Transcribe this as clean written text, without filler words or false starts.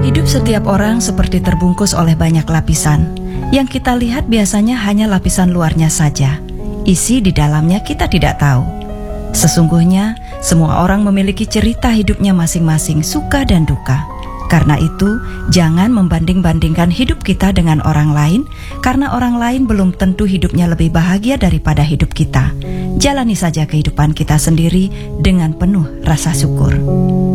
Hidup setiap orang seperti terbungkus oleh banyak lapisan. Yang kita lihat biasanya hanya lapisan luarnya saja. Isi di dalamnya kita tidak tahu. Sesungguhnya, semua orang memiliki cerita hidupnya masing-masing, suka dan duka. Karena itu, jangan membanding-bandingkan hidup kita dengan orang lain, karena orang lain belum tentu hidupnya lebih bahagia daripada hidup kita. Jalani saja kehidupan kita sendiri dengan penuh rasa syukur.